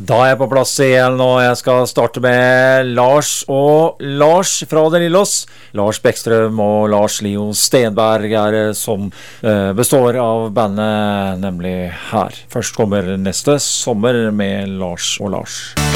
Da er jeg på plass igjen, og jeg skal starte med Lars og Lars fra Den Lillås. Lars Bäckström og Lars Leo Stenberg er det som består av bandet, nemlig her. Først kommer neste sommer med Lars og Lars.